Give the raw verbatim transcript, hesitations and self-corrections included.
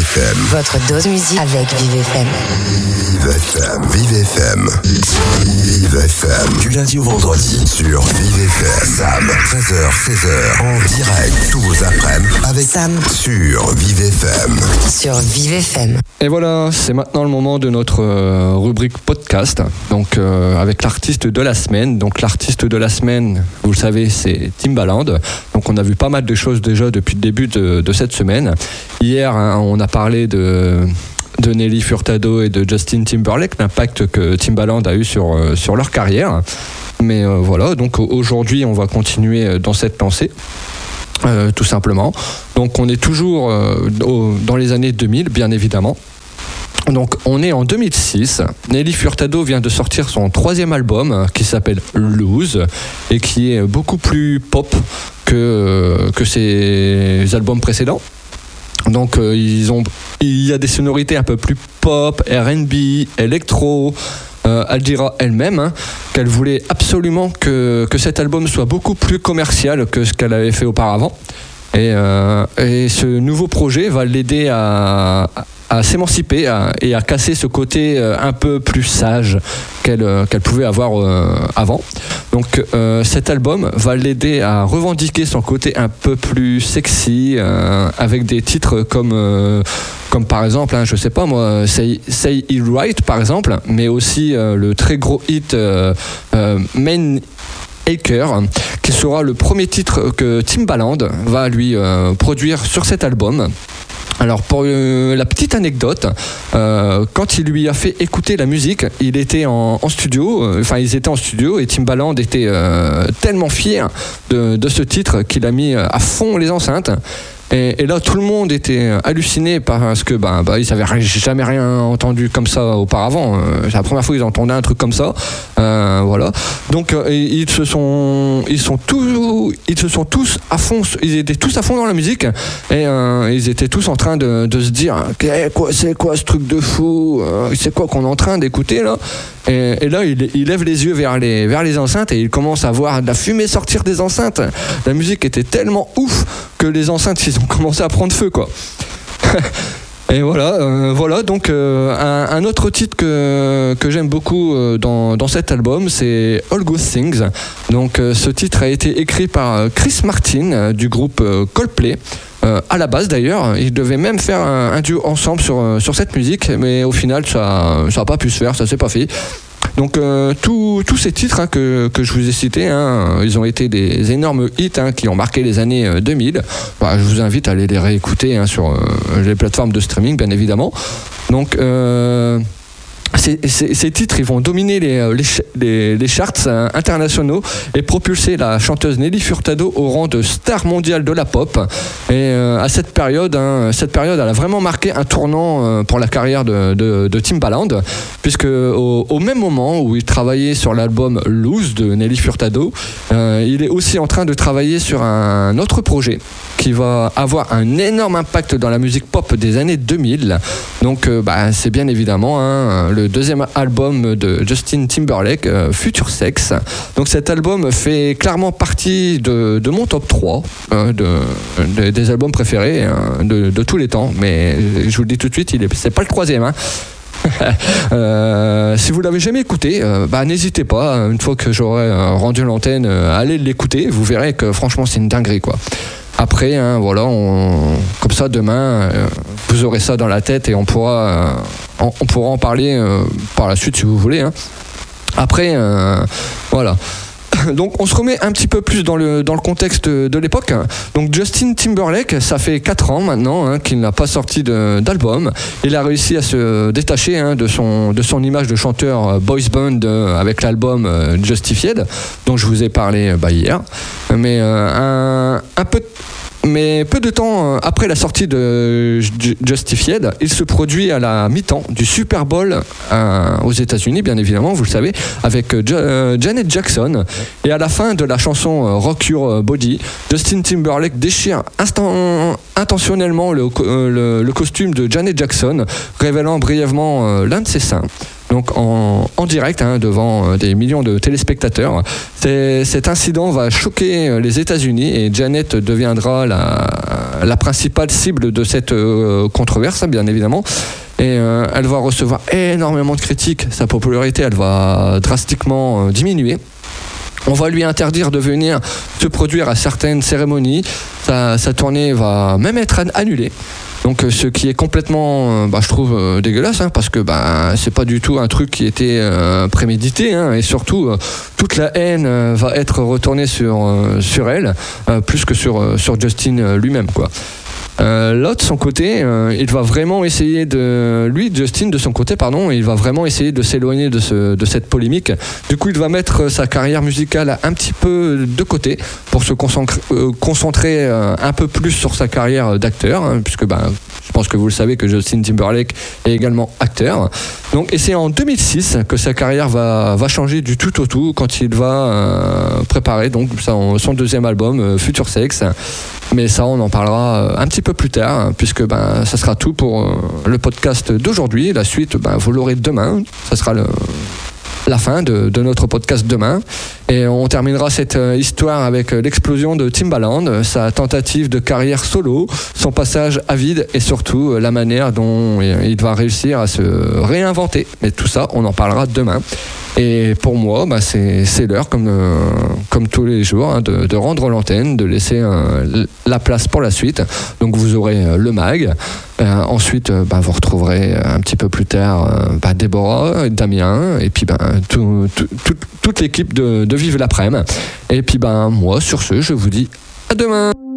F M. Votre dose musique avec Vive F M. Vive F M. Vive F M. Vive F M. Du lundi au vendredi sur Vive F M. Sam, treize heures, seize heures, en direct tous vos après-midi avec Sam sur Vive F M. Sur Vive F M. Et voilà, c'est maintenant le moment de notre euh, rubrique podcast. Donc euh, avec l'artiste de la semaine. Donc l'artiste de la semaine, vous le savez, c'est Timbaland. Donc on a vu pas mal de choses déjà depuis le début de, de cette semaine. Hier, hein, on a parlé de de Nelly Furtado et de Justin Timberlake, l'impact que Timbaland a eu sur euh, sur leur carrière. Mais euh, voilà, donc aujourd'hui, on va continuer dans cette lancée. Euh, tout simplement. Donc on est toujours euh, au, dans les années deux mille, bien évidemment. Donc on est en deux mille six. Nelly Furtado vient de sortir son troisième album euh, qui s'appelle Lose et qui est beaucoup plus pop que, euh, que ses albums précédents. Donc euh, ils ont, il y a des sonorités un peu plus pop, R and B, électro. Euh, elle dira elle-même hein, qu'elle voulait absolument que, que cet album soit beaucoup plus commercial que ce qu'elle avait fait auparavant. Et, euh, et ce nouveau projet va l'aider à, à s'émanciper à, et à casser ce côté euh, un peu plus sage qu'elle, euh, qu'elle pouvait avoir euh, avant. Donc euh, cet album va l'aider à revendiquer son côté un peu plus sexy euh, avec des titres comme... Euh, comme par exemple, hein, je sais pas moi, Say, Say It Right par exemple, mais aussi euh, le très gros hit euh, euh, Main Acre, qui sera le premier titre que Timbaland va lui euh, produire sur cet album. Alors pour euh, la petite anecdote, euh, quand il lui a fait écouter la musique, il était en, en studio, euh, enfin ils étaient en studio et Timbaland était euh, tellement fier de, de ce titre qu'il a mis à fond les enceintes. Et, et là, tout le monde était halluciné parce que bah, bah, ils n'avaient jamais rien entendu comme ça auparavant. Euh, c'est la première fois qu'ils entendaient un truc comme ça. Euh, voilà. Donc euh, ils se sont, ils sont tous, ils se sont tous à fond. Ils étaient tous à fond dans la musique et euh, ils étaient tous en train de, de se dire eh, quoi, c'est quoi ce truc de fou euh, c'est quoi qu'on est en train d'écouter là. Et, et là, il, il lève les yeux vers les, vers les enceintes et il commence à voir de la fumée sortir des enceintes. La musique était tellement ouf que les enceintes, ils ont commencé à prendre feu, quoi. Et voilà, euh, voilà donc euh, un, un autre titre que, que j'aime beaucoup euh, dans, dans cet album, c'est All Good Things. Donc euh, ce titre a été écrit par Chris Martin euh, du groupe euh, Coldplay. Euh, à la base d'ailleurs, ils devaient même faire un, un duo ensemble sur, euh, sur cette musique, mais au final ça n'a pas pu se faire, ça s'est pas fait. Donc euh, tous ces titres hein, que, que je vous ai cités, hein, ils ont été des énormes hits hein, qui ont marqué les années euh, deux mille. Bah, je vous invite à aller les réécouter hein, sur euh, les plateformes de streaming, bien évidemment. Donc euh, Ces, ces, ces titres ils vont dominer les, les, les, les charts euh, internationaux et propulser la chanteuse Nelly Furtado au rang de star mondiale de la pop. Et euh, à cette période, hein, cette période elle a vraiment marqué un tournant euh, pour la carrière de, de, de Timbaland, puisque au, au même moment où il travaillait sur l'album Lose de Nelly Furtado, euh, il est aussi en train de travailler sur un autre projet qui va avoir un énorme impact dans la musique pop des années deux mille. Donc euh, bah, c'est bien évidemment hein, le deuxième album de Justin Timberlake, euh, Future Sex. Donc cet album fait clairement partie de, de mon top trois euh, de, de, des albums préférés hein, de, de tous les temps. Mais je vous le dis tout de suite, il est, c'est pas le troisième. Hein. euh, si vous l'avez jamais écouté, euh, bah, n'hésitez pas, une fois que j'aurai euh, rendu l'antenne, euh, allez l'écouter. Vous verrez que franchement c'est une dinguerie quoi. Après, hein, voilà, on, comme ça, demain, euh, vous aurez ça dans la tête et on pourra, euh, on, on pourra en parler euh, par la suite si vous voulez. Hein. Après, euh, voilà. Donc on se remet un petit peu plus dans le, dans le contexte de l'époque. Donc Justin Timberlake, ça fait quatre ans maintenant hein, qu'il n'a pas sorti de, d'album. Il a réussi à se détacher hein, de, son, de son image de chanteur boys band euh, avec l'album euh, Justified, dont je vous ai parlé bah, hier. Mais euh, un, un peu... Mais peu de temps après la sortie de Justified, il se produit à la mi-temps du Super Bowl euh, aux États-Unis, bien évidemment, vous le savez, avec euh, Janet Jackson. Et à la fin de la chanson euh, Rock Your Body, Justin Timberlake déchire instant, intentionnellement le, euh, le, le costume de Janet Jackson, révélant brièvement euh, l'un de ses seins. donc en, en direct hein, devant des millions de téléspectateurs. C'est, cet incident va choquer les États-Unis et Janet deviendra la, la principale cible de cette euh, controverse, bien évidemment. Et euh, elle va recevoir énormément de critiques. Sa popularité, elle va drastiquement euh, diminuer. On va lui interdire de venir se produire à certaines cérémonies. Sa, sa tournée va même être annulée. Donc ce qui est complètement, bah, je trouve, euh, dégueulasse, hein, parce que bah, c'est pas du tout un truc qui était euh, prémédité, hein, et surtout euh, toute la haine euh, va être retournée sur, euh, sur elle, euh, plus que sur, euh, sur Justin lui-même, quoi. Euh, là, de son côté, euh, il va vraiment essayer de... Lui, Justin, de son côté, pardon, il va vraiment essayer de s'éloigner de, ce, de cette polémique. Du coup, il va mettre sa carrière musicale un petit peu de côté pour se concentrer, euh, concentrer euh, un peu plus sur sa carrière d'acteur, hein, puisque ben, je pense que vous le savez que Justin Timberlake est également acteur. Donc, et c'est en deux mille six que sa carrière va, va changer du tout au tout quand il va euh, préparer donc, son, son deuxième album, euh, Future Sex. Mais ça, on en parlera un petit peu plus tard, hein, puisque ben, ça sera tout pour euh, le podcast d'aujourd'hui. La suite, ben, vous l'aurez demain. Ça sera le, la fin de, de notre podcast demain. Et on terminera cette euh, histoire avec euh, l'explosion de Timbaland, sa tentative de carrière solo, son passage à vide et surtout euh, la manière dont il va réussir à se réinventer. Mais tout ça, on en parlera demain. Et pour moi, bah c'est, c'est l'heure, comme, euh, comme tous les jours, hein, de, de rendre l'antenne, de laisser euh, la place pour la suite. Donc vous aurez euh, le mag. Euh, ensuite, euh, bah, vous retrouverez un petit peu plus tard euh, bah, Déborah, Damien, et puis bah, tout, tout, tout, toute l'équipe de, de Vive l'après-midi. Et puis bah, moi, sur ce, je vous dis à demain.